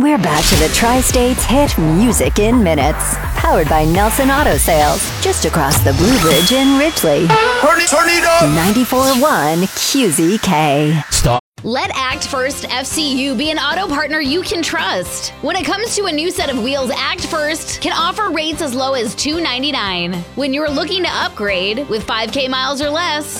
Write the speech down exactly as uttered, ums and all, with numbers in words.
We're back to the Tri-States hit Music in Minutes. Powered by Nelson Auto Sales. Just across the Blue Bridge in Ridgely. Turn it, turn it up! ninety-four point one Q Z K. Stop. Let Act First F C U be an auto partner you can trust. When it comes to a new set of wheels, Act First can offer rates as low as two ninety-nine. When you're looking to upgrade with five K miles or less,